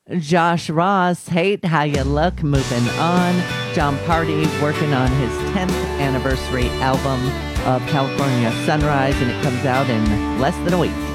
Josh Ross, Hate How You Look, moving on. John Party working on his 10th anniversary album of California Sunrise, and it comes out in less than a week.